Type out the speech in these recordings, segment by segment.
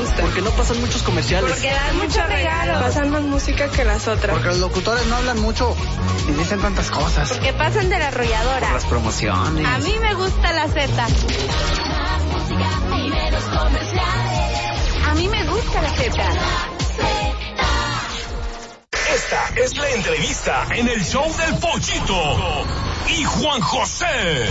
gusta. Porque no pasan muchos comerciales. Porque dan muchos regalos. Pasan más música que las otras. Porque los locutores no hablan mucho y dicen tantas cosas. Porque pasan de la arrolladora. Las promociones. A mí me gusta la Z. A mí me gusta la Z. Esta es la entrevista en el show del Pollito y Juan José.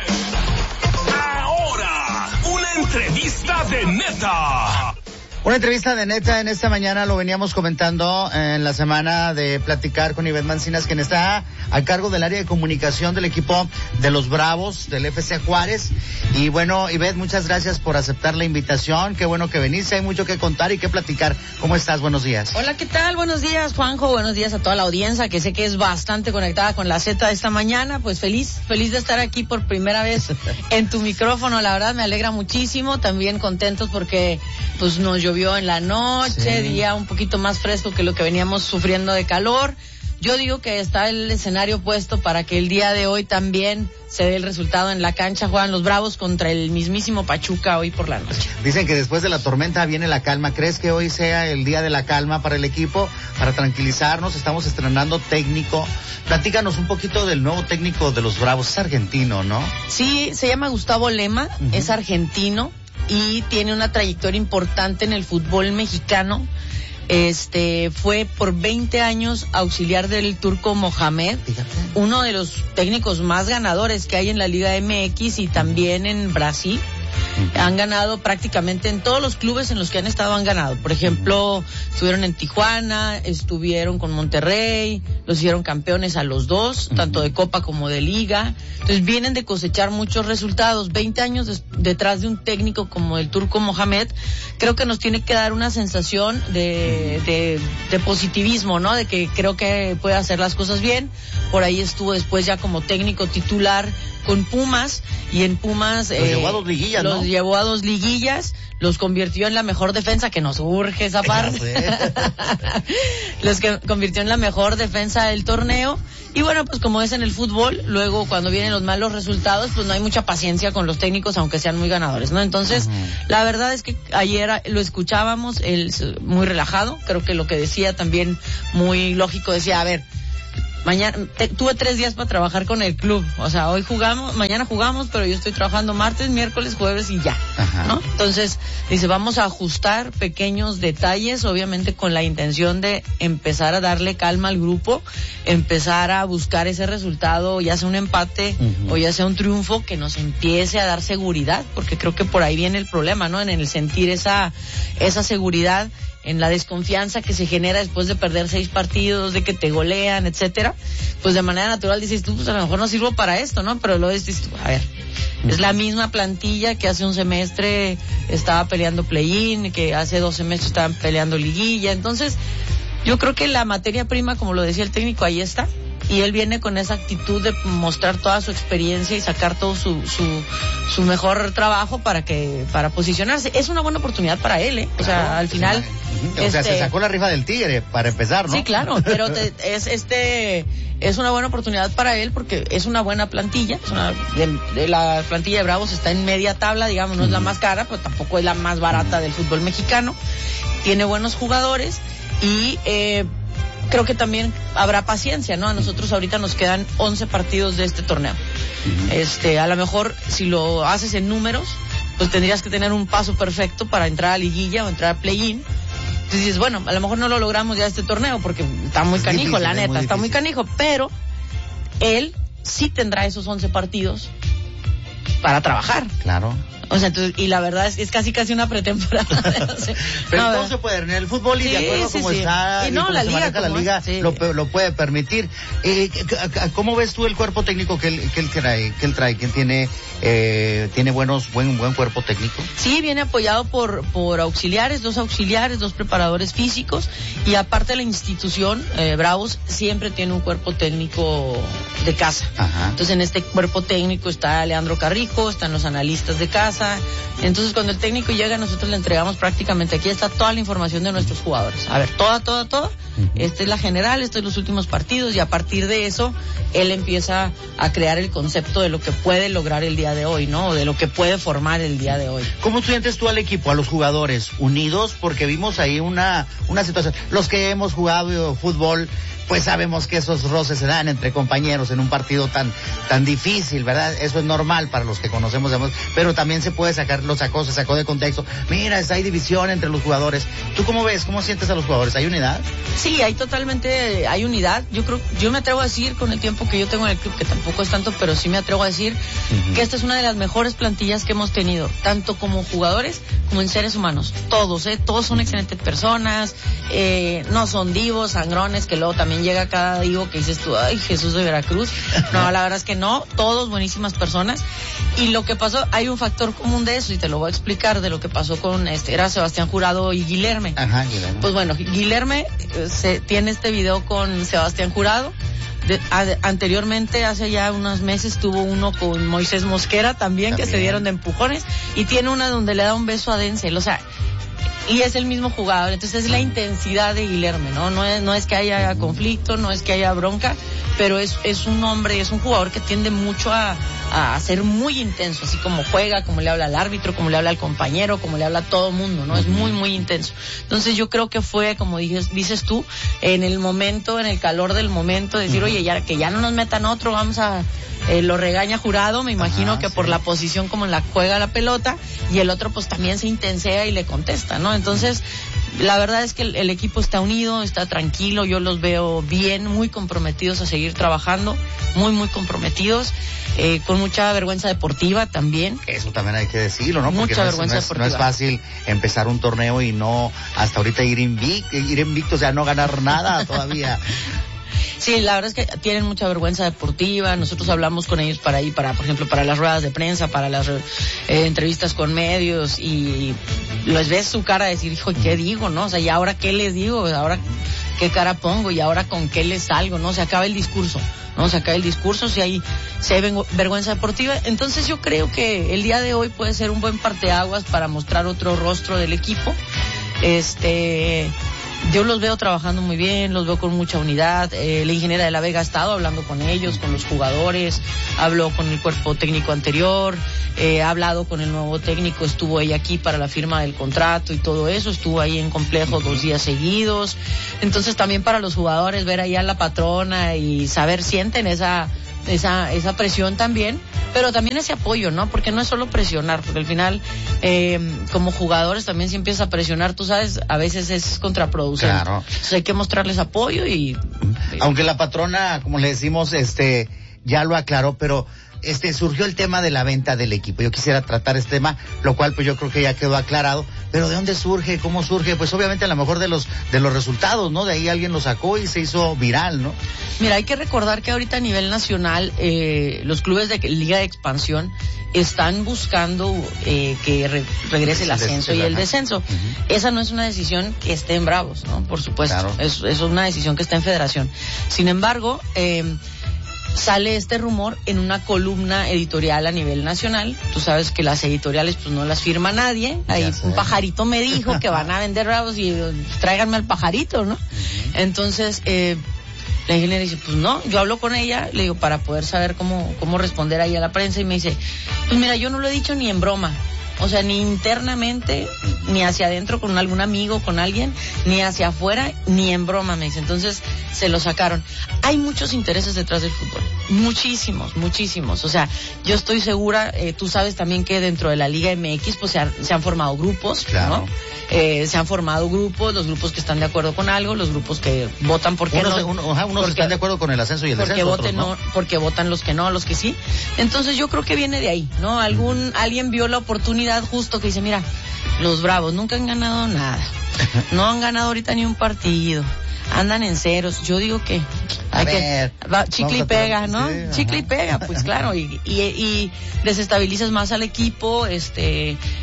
Ahora, una entrevista de neta. Una entrevista de neta en esta mañana, lo veníamos comentando en la semana de platicar con Ivette Mancinas, quien está a cargo del área de comunicación del equipo de los Bravos, del FC Juárez. Y bueno, Ivette, muchas gracias por aceptar la invitación. Qué bueno que veniste, hay mucho que contar y que platicar. ¿Cómo estás? Buenos días. Hola, ¿qué tal? Buenos días, Juanjo. Buenos días a toda la audiencia, que sé que es bastante conectada con la Z esta mañana. Pues feliz de estar aquí por primera vez en tu micrófono. La verdad me alegra muchísimo. También contentos porque pues nos llovió en la noche, sí. Día un poquito más fresco que lo que veníamos sufriendo de calor. Yo digo que está el escenario puesto para que el día de hoy también se dé el resultado en la cancha. Juegan los Bravos contra el mismísimo Pachuca hoy por la noche. Dicen que después de la tormenta viene la calma. ¿Crees que hoy sea el día de la calma para el equipo? Para tranquilizarnos, estamos estrenando técnico. Platícanos un poquito del nuevo técnico de los Bravos. Es argentino, ¿no? Sí, se llama Gustavo Lema, es argentino y tiene una trayectoria importante en el fútbol mexicano. Fue por 20 años auxiliar del Turco Mohamed, uno de los técnicos más ganadores que hay en la Liga MX y también en Brasil. Han ganado prácticamente en todos los clubes en los que han estado, han ganado. Por ejemplo, estuvieron en Tijuana, estuvieron con Monterrey, los hicieron campeones a los dos, tanto de Copa como de Liga. Entonces vienen de cosechar muchos resultados. 20 años detrás de un técnico como el Turco Mohamed, creo que nos tiene que dar una sensación de positivismo, ¿no? De que creo que puede hacer las cosas bien. Por ahí estuvo después ya como técnico titular con Pumas, y en Pumas los llevó a 2 liguillas, ¿no? Los llevó a 2 liguillas, los convirtió en la mejor defensa, que nos urge esa parte. Los que convirtió en la mejor defensa del torneo. Y bueno, pues como es en el fútbol, luego cuando vienen los malos resultados, pues no hay mucha paciencia con los técnicos, aunque sean muy ganadores, ¿no? Entonces, la verdad es que ayer lo escuchábamos, él muy relajado, creo que lo que decía también muy lógico, decía, a ver, mañana tuve 3 días para trabajar con el club, o sea, hoy jugamos, mañana jugamos, pero yo estoy trabajando martes, miércoles, jueves y ya, ¿no? Entonces, dice, vamos a ajustar pequeños detalles, obviamente con la intención de empezar a darle calma al grupo, empezar a buscar ese resultado, ya sea un empate o ya sea un triunfo, que nos empiece a dar seguridad, porque creo que por ahí viene el problema, ¿no? En el sentir esa seguridad, en la desconfianza que se genera después de perder 6 partidos, de que te golean, etcétera, pues de manera natural dices tú, pues a lo mejor no sirvo para esto, ¿no? Pero luego dices tú, a ver, es la misma plantilla que hace un semestre estaba peleando play-in, que hace 2 semestres estaban peleando liguilla. Entonces, yo creo que la materia prima, como lo decía el técnico, ahí está. Y él viene con esa actitud de mostrar toda su experiencia y sacar todo su mejor trabajo para posicionarse. Es una buena oportunidad para él, ¿eh? O sea, al final... O sea, se sacó la rifa del Tigre, para empezar, ¿no? Sí, claro, pero es una buena oportunidad para él porque es una buena plantilla. De la plantilla de Bravos está en media tabla, digamos, no es la más cara, pero tampoco es la más barata del fútbol mexicano. Tiene buenos jugadores y... creo que también habrá paciencia, ¿no? A nosotros ahorita nos quedan 11 partidos de este torneo. A lo mejor si lo haces en números, pues tendrías que tener un paso perfecto para entrar a liguilla o entrar a play-in. Entonces dices, bueno, a lo mejor no lo logramos ya este torneo porque está muy canijo, difícil, la neta, está muy canijo, pero él sí tendrá esos 11 partidos para trabajar. Claro. O sea, entonces, y la verdad es casi una pretemporada. Pero todo se puede, en el fútbol y de acuerdo como está, y no, la liga, lo puede permitir. ¿Cómo ves tú el cuerpo técnico que él trae? ¿Quién tiene buen cuerpo técnico? Sí, viene apoyado por auxiliares, 2 preparadores físicos, y aparte la institución, Bravos, siempre tiene un cuerpo técnico de casa. Entonces en este cuerpo técnico está Leandro Carrijo, están los analistas de casa, pasa. Entonces cuando el técnico llega, nosotros le entregamos prácticamente, aquí está toda la información de nuestros jugadores. A ver, toda. Esta es la general, estos son los últimos partidos, y a partir de eso, él empieza a crear el concepto de lo que puede lograr el día de hoy, ¿no? O de lo que puede formar el día de hoy. ¿Cómo sientes tú al equipo, a los jugadores, unidos? Porque vimos ahí una situación. Los que hemos jugado fútbol, pues sabemos que esos roces se dan entre compañeros en un partido tan difícil, ¿verdad? Eso es normal para los que conocemos, pero también se puede se sacó de contexto. Mira, hay división entre los jugadores. ¿Tú cómo ves? ¿Cómo sientes a los jugadores? ¿Hay unidad? Sí, hay unidad. Yo me atrevo a decir, con el tiempo que yo tengo en el club, que tampoco es tanto, pero sí me atrevo a decir que esta es una de las mejores plantillas que hemos tenido, tanto como jugadores como en seres humanos. Todos son excelentes personas, no son divos, sangrones, que luego también llega cada divo que dices tú, ay, Jesús de Veracruz. No, la verdad es que no, todos buenísimas personas. Y lo que pasó, hay un factor común de eso, y te lo voy a explicar, de lo que pasó con era Sebastián Jurado y Guilherme. Ajá, Guilherme. Pues bueno, Guilherme tiene este video con Sebastián Jurado. Anteriormente, hace ya unos meses, tuvo uno con Moisés Mosquera también, que se dieron de empujones, y tiene una donde le da un beso a Denzel, o sea, y es el mismo jugador. Entonces es la intensidad de Guilherme, ¿no? No es que haya conflicto, no es que haya bronca, pero es un hombre, es un jugador que tiende mucho a ser muy intenso, así como juega, como le habla al árbitro, como le habla al compañero, como le habla a todo mundo, ¿no? Es muy, muy intenso. Entonces yo creo que fue, como dices tú, en el momento, en el calor del momento, decir, oye, que ya no nos metan otro, vamos a... lo regaña Jurado, me imagino que por la posición como en la juega la pelota, y el otro pues también se intensea y le contesta, ¿no? Entonces, la verdad es que el equipo está unido, está tranquilo, yo los veo bien, muy comprometidos a seguir trabajando, muy, muy comprometidos, con mucha vergüenza deportiva también. Eso también hay que decirlo, ¿no? Porque mucha vergüenza deportiva. No es fácil empezar un torneo y no, hasta ahorita ir invicto, o sea, no ganar nada todavía. Sí, la verdad es que tienen mucha vergüenza deportiva. Nosotros hablamos con ellos por ejemplo, para las ruedas de prensa, para las entrevistas con medios, y les ves su cara de decir, hijo, ¿qué digo, no? O sea, ¿y ahora qué les digo? ¿Ahora qué cara pongo? ¿Y ahora con qué les salgo? ¿No? Se acaba el discurso, ¿no? Se acaba el discurso si hay vergüenza deportiva. Entonces yo creo que el día de hoy puede ser un buen parteaguas para mostrar otro rostro del equipo. Yo los veo trabajando muy bien, los veo con mucha unidad. La ingeniera de la Vega ha estado hablando con ellos, con los jugadores, habló con el cuerpo técnico anterior, ha hablado con el nuevo técnico, estuvo ella aquí para la firma del contrato y todo eso, estuvo ahí en Complejo 2 días seguidos. Entonces también para los jugadores ver ahí a la patrona y saber, sienten esa presión también, pero también ese apoyo, ¿no? Porque no es solo presionar, porque al final, como jugadores también si empiezas a presionar, tú sabes, a veces es contraproducente. Claro. Entonces hay que mostrarles apoyo y... Aunque la patrona, como le decimos, ya lo aclaró, pero surgió el tema de la venta del equipo. Yo quisiera tratar este tema, lo cual pues yo creo que ya quedó aclarado. Pero ¿de dónde surge? ¿Cómo surge? Pues obviamente a lo mejor de los resultados, ¿no? De ahí alguien lo sacó y se hizo viral, ¿no? Mira, hay que recordar que ahorita a nivel nacional, los clubes de Liga de Expansión están buscando que regrese el ascenso y el descenso. Esa no es una decisión que esté en Bravos, ¿no? Por supuesto. Claro. Es una decisión que está en Federación. Sin embargo, sale este rumor en una columna editorial a nivel nacional. Tú sabes que las editoriales pues no las firma nadie. Ahí un pajarito me dijo que van a vender Bravos y tráiganme al pajarito, ¿no? Entonces, la ingeniera dice, pues no, yo hablo con ella, le digo, para poder saber cómo responder ahí a la prensa, y me dice, pues mira, yo no lo he dicho ni en broma. O sea, ni internamente, ni hacia adentro con algún amigo, con alguien, ni hacia afuera, ni en broma, me dice. Entonces, se lo sacaron. Hay muchos intereses detrás del fútbol. Muchísimos. O sea, yo estoy segura, tú sabes también que dentro de la Liga MX, pues se han formado grupos, claro, ¿no? Se han formado grupos, los grupos que están de acuerdo con algo, los grupos que votan porque unos están de acuerdo con el ascenso y el descenso, otros no. Porque votan los que no, los que sí. Entonces yo creo que viene de ahí, ¿no? Alguien vio la oportunidad justo que dice, mira, los Bravos nunca han ganado nada, no han ganado ahorita ni un partido, andan en ceros. Yo digo que chicle y pega, ¿no? Sí, chicle y pega, pues claro, y desestabilizas más al equipo,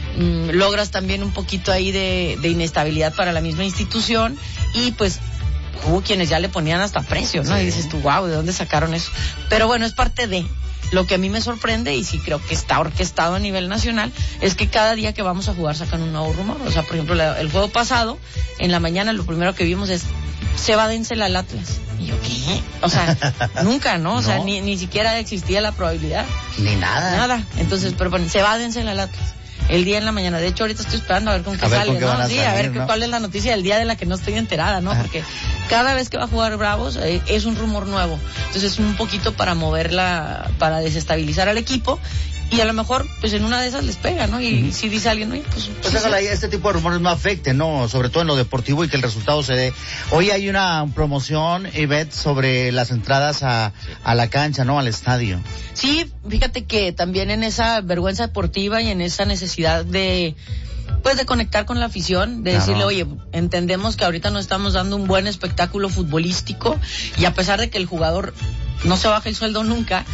logras también un poquito ahí de inestabilidad para la misma institución, y pues hubo quienes ya le ponían hasta precio, ¿no? Sí. Y dices tú, wow, ¿de dónde sacaron eso? Pero bueno, es parte de... Lo que a mí me sorprende, y sí creo que está orquestado a nivel nacional, es que cada día que vamos a jugar sacan un nuevo rumor. O sea, por ejemplo, el juego pasado, en la mañana lo primero que vimos es, se va Denzel al Atlas. Y yo, ¿qué? O sea, nunca, ¿no? O sea, No. ni siquiera existía la probabilidad. Ni nada. Nada. Entonces, pero bueno, se va Denzel al Atlas. El día en la mañana. De hecho, ahorita estoy esperando a ver con qué A ver sale, con qué ¿no? van a Sí, salir, a ver ¿no? cuál es la noticia del día de la que no estoy enterada, ¿no? Ajá. Porque cada vez que va a jugar Bravos es un rumor nuevo. Entonces es un poquito para moverla, para desestabilizar al equipo. Y a lo mejor, pues en una de esas les pega, ¿no? Y si dice alguien, oye, pues... Pues ojalá este tipo de rumores no afecten, ¿no? Sobre todo en lo deportivo y que el resultado se dé. Hoy hay una promoción, Ivette, sobre las entradas a la cancha, ¿no? Al estadio. Sí, fíjate que también en esa vergüenza deportiva y en esa necesidad de conectar con la afición, de Claro. decirle, oye, entendemos que ahorita no estamos dando un buen espectáculo futbolístico y a pesar de que el jugador no se baja el sueldo nunca,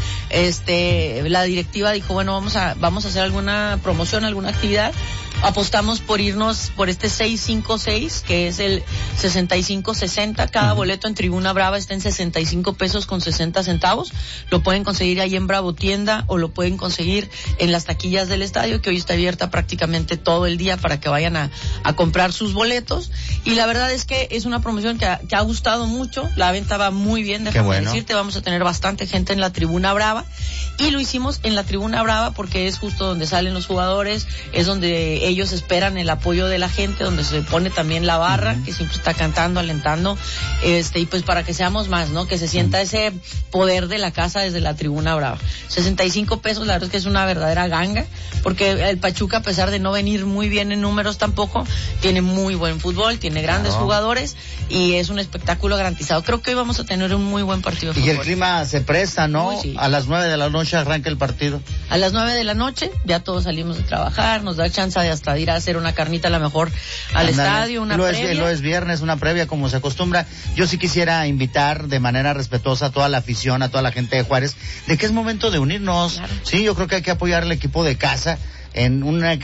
la directiva dijo, bueno, vamos a hacer alguna promoción, alguna actividad. Apostamos por irnos por este 656, que es el 6560. Cada boleto en Tribuna Brava está en 65 pesos con 60 centavos. Lo pueden conseguir ahí en Bravo Tienda o lo pueden conseguir en las taquillas del estadio, que hoy está abierta prácticamente todo el día para que vayan a comprar sus boletos. Y la verdad es que es una promoción que ha gustado mucho. La venta va muy bien, déjame decirte. Vamos a tener bastante gente en la Tribuna Brava. Y lo hicimos en la Tribuna Brava porque es justo donde salen los jugadores, es donde ellos esperan el apoyo de la gente, donde se pone también la barra, que siempre está cantando, alentando, y pues para que seamos más, ¿no? Que se sienta ese poder de la casa desde la Tribuna Brava. 65 pesos, la verdad es que es una verdadera ganga, porque el Pachuca, a pesar de no venir muy bien en números tampoco, tiene muy buen fútbol, tiene grandes jugadores, y es un espectáculo garantizado. Creo que hoy vamos a tener un muy buen partido de Y fútbol. el clima se presta, ¿no? Uy, sí. A las 9 de la noche arranca el partido. A las 9 de la noche, ya todos salimos de trabajar, nos da chance de hasta ir a hacer una carnita a lo mejor al Ándale. estadio, una previa. Lo es viernes, una previa como se acostumbra. Yo sí quisiera invitar de manera respetuosa a toda la afición, a toda la gente de Juárez, de que es momento de unirnos. Claro. Sí, yo creo que hay que apoyar al equipo de casa en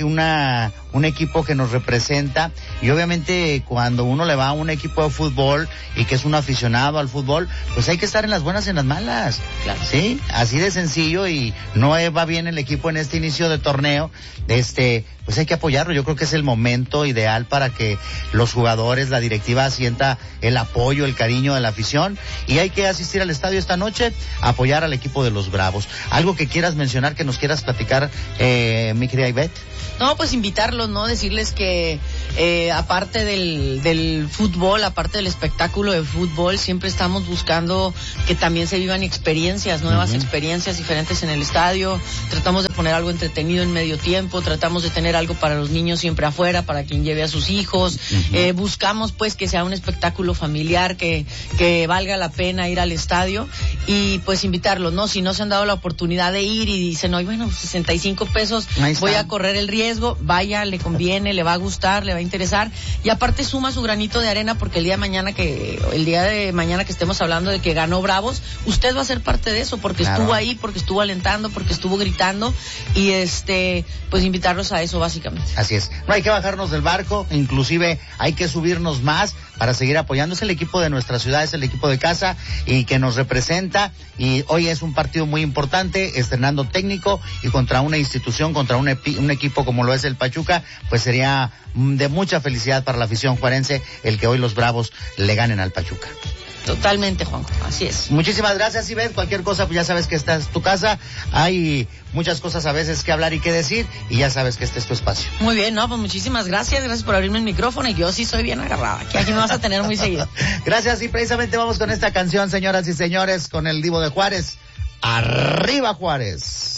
un equipo que nos representa, y obviamente cuando uno le va a un equipo de fútbol y que es un aficionado al fútbol, pues hay que estar en las buenas y en las malas. Claro. Sí, así de sencillo, y no va bien el equipo en este inicio de torneo, pues hay que apoyarlo. Yo creo que es el momento ideal para que los jugadores, la directiva sienta el apoyo, el cariño de la afición, y hay que asistir al estadio esta noche, apoyar al equipo de los Bravos. ¿Algo que quieras mencionar, que nos quieras platicar, mi querida Ivette? No, pues invitarlos, ¿no? Decirles que aparte del fútbol, aparte del espectáculo de fútbol, siempre estamos buscando que también se vivan experiencias, nuevas experiencias diferentes en el estadio. Tratamos de poner algo entretenido en medio tiempo, tratamos de tener algo para los niños siempre afuera, para quien lleve a sus hijos. Buscamos pues que sea un espectáculo familiar, que valga la pena ir al estadio, y pues invitarlos, ¿no? Si no se han dado la oportunidad de ir y dicen, oye, bueno, 65 pesos, voy a correr el riesgo, vaya, le conviene, le va a gustar, le va a interesar, y aparte suma su granito de arena, porque el día de mañana que estemos hablando de que ganó Bravos, usted va a ser parte de eso, porque Claro. estuvo ahí, porque estuvo alentando, porque estuvo gritando, y pues invitarlos a eso básicamente. Así es, no hay que bajarnos del barco, inclusive hay que subirnos más para seguir apoyando. Es el equipo de nuestra ciudad, es el equipo de casa y que nos representa, y hoy es un partido muy importante, estrenando técnico y contra una institución, contra un equipo como lo es el Pachuca, pues sería de mucha felicidad para la afición juarense el que hoy los Bravos le ganen al Pachuca. Totalmente, Juanjo, así es. Muchísimas gracias, Ivette. Cualquier cosa, pues ya sabes que esta es tu casa. Hay muchas cosas a veces que hablar y que decir, y ya sabes que este es tu espacio. Muy bien, no, pues muchísimas gracias por abrirme el micrófono, y yo sí soy bien agarrada, que aquí me vas a tener muy seguido. Gracias, y precisamente vamos con esta canción, señoras y señores, con el Divo de Juárez. ¡Arriba Juárez!